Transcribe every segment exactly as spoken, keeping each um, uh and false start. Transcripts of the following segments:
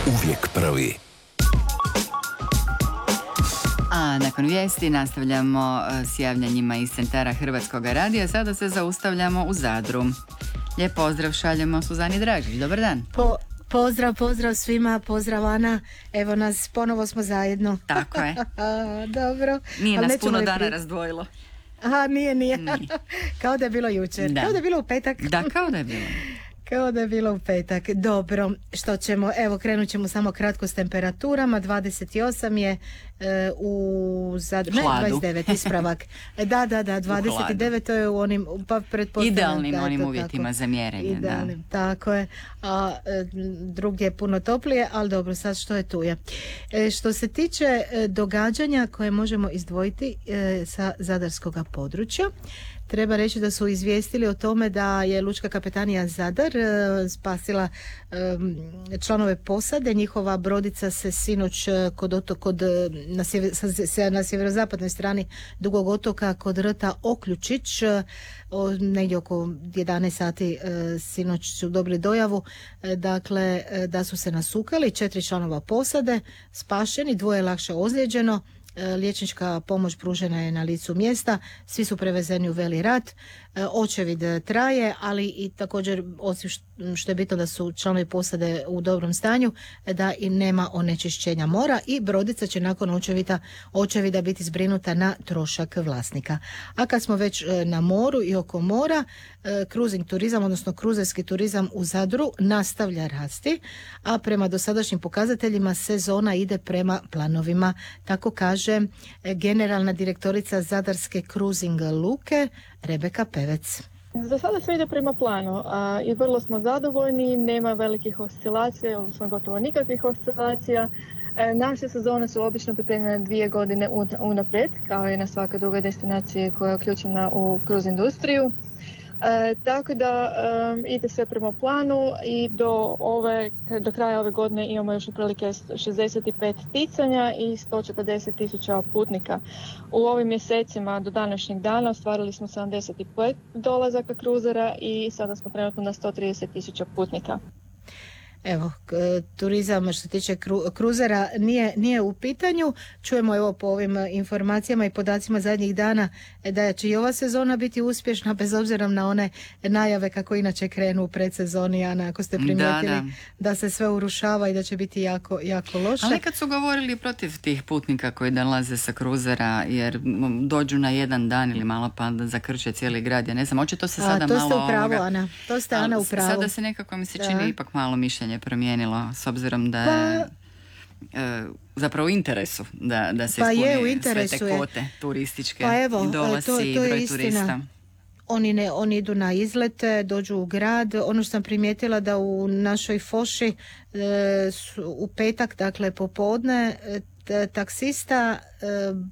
Uvijek prvi. A nakon vijesti nastavljamo s javljanjima iz centara Hrvatskog radija. Sada se zaustavljamo u Zadru. Lijep pozdrav šaljemo Suzani Dražić. Dobar dan. Po, pozdrav, pozdrav svima, pozdrav Ana. Evo nas, ponovo smo zajedno. Tako je. Dobro. Nije Ali nas puno dana pri... razdvojilo. Aha, nije, nije. nije. Kao da je bilo jučer. Da. Kao da je bilo u petak. Da, kao da je bilo. Kao da je bilo u petak. Dobro, što ćemo? Evo, krenut ćemo samo kratko s temperaturama. dvadeset osam je e, u Zadru. Ne, dvadeset devet, ispravak. Da, da, da, dvadeset devet, to je u onim, pa pretpostavljam. Idealnim da, onim to uvjetima tako. za mjerenje. Idealnim, da. tako je. A e, drugdje je puno toplije, ali dobro, sad što je tu je. E, što se tiče e, događanja koje možemo izdvojiti e, sa zadarskog područja, treba reći da su izvijestili o tome da je Lučka kapetanija Zadar e, spasila e, članove posade. Njihova brodica se sinoć kod, oto, kod na, sjever, na sjeverozapadnoj strani Dugog otoka kod rta Oključić e, o, negdje oko jedanaest sati e, sinoć su dobili dojavu e, dakle e, da su se nasukali. Četiri članova posade spašeni, dvoje lakše ozlijeđeno. Liječnička pomoć pružena je na licu mjesta, svi su prevezeni u Veli Rat. Očevid traje, ali i također, osim što je bitno da su članovi posade u dobrom stanju, da i nema onečišćenja mora i brodica će nakon očevida, očevida biti zbrinuta na trošak vlasnika. A kad smo već na moru i oko mora, cruising turizam, odnosno kruzerski turizam u Zadru nastavlja rasti, a prema dosadašnjim pokazateljima sezona ide prema planovima, tako kaže generalna direktorica Zadarske cruising luke Rebeka Pevec. Za sada sve ide prema planu a, i vrlo smo zadovoljni, nema velikih oscilacija, odnosno gotovo nikakvih oscilacija. E, naše sezone su obično pripremljene dvije godine unaprijed, kao i na svakoj drugoj destinaciji koja je uključena u cruise industriju. E, tako da um, ide sve prema planu i do, ove, do kraja ove godine imamo još otprilike šezdeset pet ticanja i sto četrdeset tisuća putnika. U ovim mjesecima do današnjeg dana ostvarili smo sedamdeset pet dolazaka kruzera i sada smo trenutno na sto trideset tisuća putnika. Evo, turizam što se tiče kru, kruzera nije, nije u pitanju. Čujemo evo po ovim informacijama i podacima zadnjih dana da će i ova sezona biti uspješna bez obzira na one najave kako inače krenu u predsezoni, Ana, ako ste primijetili da, da. da se sve urušava i da će biti jako, jako loše. Ali kad su govorili protiv tih putnika koji dolaze sa kruzera jer dođu na jedan dan ili malo pa da zakrče cijeli grad, ja ne znam, očito se sada A, to malo ste u pravu, ovoga, Ana. To ste, Ana, u pravu. Sada se nekako mi se čini da. ipak malo mišljenje promijenilo s obzirom da je pa, e, zapravo u interesu da, da se pa ispuni sve te kvote je. turističke pa evo, dolasi to, to i broj istina. turista. Oni, ne, oni idu na izlete, dođu u grad. Ono što sam primijetila da u našoj Foši e, su, u petak, dakle popodne, t, taksista e,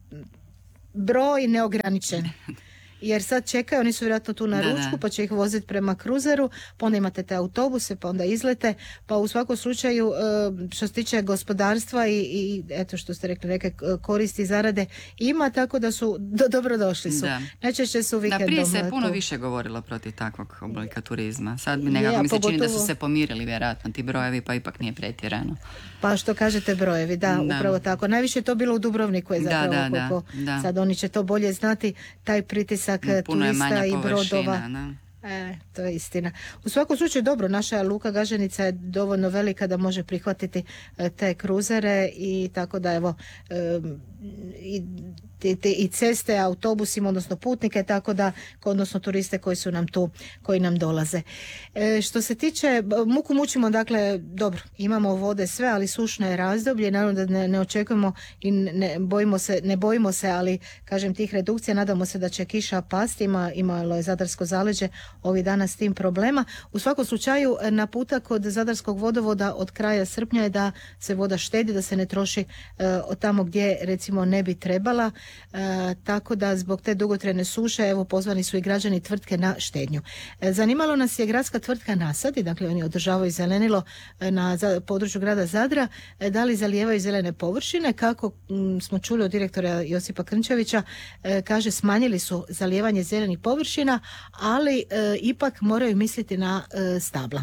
broj neograničen. Jer sad čekaju, oni su vjerojatno tu na da, ručku, da. pa će ih voziti prema kruzeru, pa onda imate te autobuse, pa onda izlete, pa u svakom slučaju što se tiče gospodarstva i, i eto što ste rekli, neke koristi i zarade ima, tako da su do, dobro došli su. Da. Najčešće su vikendom. Da, prije se puno tu. više govorilo protiv takvog oblika turizma. Sad mi nekako ja, mi se pogotovo... čini da su se pomirili vjerojatno ti brojevi, pa ipak nije pretjerano. Pa što kažete brojevi, da, da. upravo tako. Najviše je to bilo u Dubrovniku je zapravo da, da, koliko da, da. sad oni će to bolje znati, taj pritisak puno turista i brodova. Da. E, to je istina. U svakom slučaju dobro, naša luka Gaženica je dovoljno velika da može prihvatiti e, te kruzere i tako da evo e, i, te, te, i ceste autobusima, odnosno putnike, tako da odnosno turiste koji su nam tu, koji nam dolaze. E, što se tiče, muku mučimo, dakle, dobro, imamo vode sve, ali sušno je razdoblje, naravno da ne, ne očekujemo i ne bojimo se, ne bojimo se, ali kažem tih redukcija, nadamo se da će kiša pasti, ima, imalo je Zadarsko zaleđe ovih dana s tim problema. U svakom slučaju naputak od Zadarskog vodovoda od kraja srpnja je da se voda štedi, da se ne troši uh, od tamo gdje recimo ne bi trebala, uh, tako da zbog te dugotrajne suše evo pozvani su i građani tvrtke na štednju. Uh, zanimalo nas je gradska tvrtka Nasadi, dakle oni održavaju zelenilo uh, na za, području grada Zadra, uh, da li zalijevaju zelene površine, kako um, smo čuli od direktora Josipa Krnčevića, uh, kaže smanjili su zalijevanje zelenih površina, ali uh, ipak moraju misliti na uh, stabla.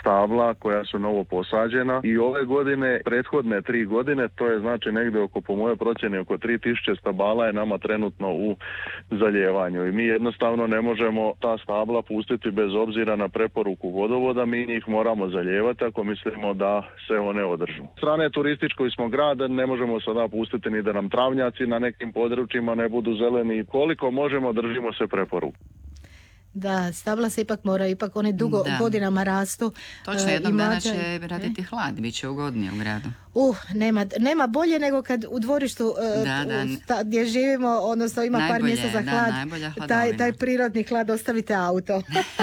stabla koja su novo posađena i ove godine, prethodne tri godine, to je znači negdje oko, po mojoj procjeni, oko tri tisuće stabala je nama trenutno u zaljevanju i mi jednostavno ne možemo ta stabla pustiti bez obzira na preporuku vodovoda, mi njih moramo zalijevati ako mislimo da se one održu. S strane turističkoj smo grad, ne možemo sada pustiti ni da nam travnjaci na nekim područjima ne budu zeleni. Koliko možemo, držimo se preporuku. Da, stabla se ipak mora, ipak oni dugo Da. godinama rastu. Točno, e, jednog i dana mlađe- će raditi hlad, bit će ugodnije u gradu. Uh, nema, nema bolje nego kad u dvorištu e, Da, da. u sta- gdje živimo, odnosno ima par Najbolje, mjesta za da, hlad, najbolja taj, hladovina. taj prirodni hlad, ostavite auto.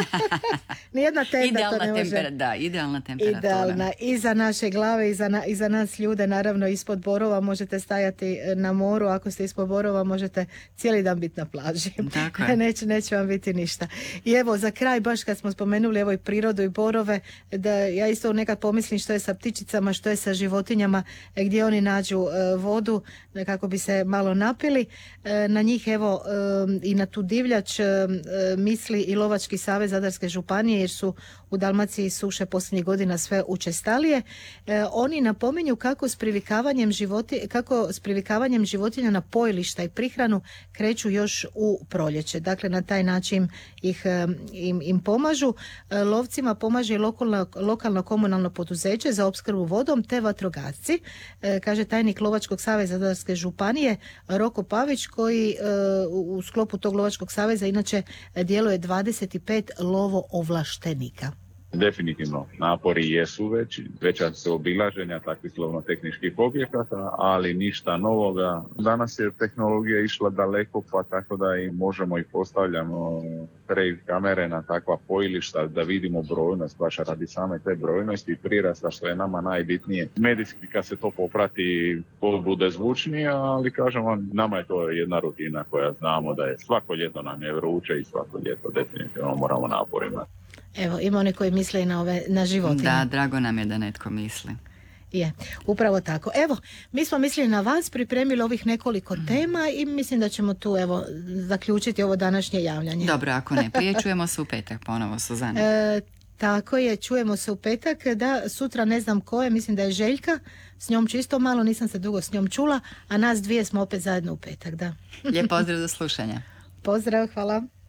Nijedna tenda to Idealna ne može. temperatura, da, idealna temperatura. Idealna. I za naše glave i za, na, i za nas ljude, naravno ispod Borova možete stajati na moru, ako ste ispod Borova možete cijeli dan biti na plaži. Tako je. neće, neće vam biti ništa. I evo za kraj, baš kad smo spomenuli evo i prirodu i borove, da ja isto nekad pomislim što je sa ptičicama, što je sa životinjama, e, gdje oni nađu e, vodu e, kako bi se malo napili. E, na njih evo e, i na tu divljač e, e, misli i Lovački savez Zadarske županije, jer su u Dalmaciji suše posljednjih godina sve učestalije. E, oni napominju kako s privikavanjem životi, kako s privikavanjem životinja na pojilišta i prihranu kreću još u proljeće. Dakle, na taj način ih e, im, im pomažu. E, lovcima pomaže i lokalno, lokalno komunalno poduzeće za opskrbu vodom te vatrogasci, e, kaže tajnik Lovačkog saveza Zadarske županije Roko Pavić, koji e, u, u sklopu tog Lovačkog saveza inače djeluje dvadeset pet lovo ovlaštenika. Definitivno, napori jesu veći, veća su obilaženja takvih slovno-tehničkih objekata, ali ništa novoga. Danas je tehnologija išla daleko, pa tako da i možemo i postavljamo trail kamere na takva pojilišta da vidimo brojnost, baš radi same te brojnosti i prirasta, što je nama najbitnije. Medijski kad se to poprati, to bude zvučnije, ali kažem vam, nama je to jedna rutina koja znamo da je svako ljeto nam je vruće i svako ljeto definitivno moramo naporima. Evo, ima oni koji misle i na, ove, na životinje. Da, drago nam je da netko misli. Je, upravo tako. Evo, mi smo mislili na vas, pripremili ovih nekoliko tema i mislim da ćemo tu evo zaključiti ovo današnje javljanje. Dobro, ako ne prije, čujemo se u petak ponovo, Suzana. E, tako je, čujemo se u petak, da, sutra ne znam ko je, mislim da je Željka, s njom čisto malo, nisam se dugo s njom čula, a nas dvije smo opet zajedno u petak, da. Lijep pozdrav, do slušanja. Pozdrav, hvala.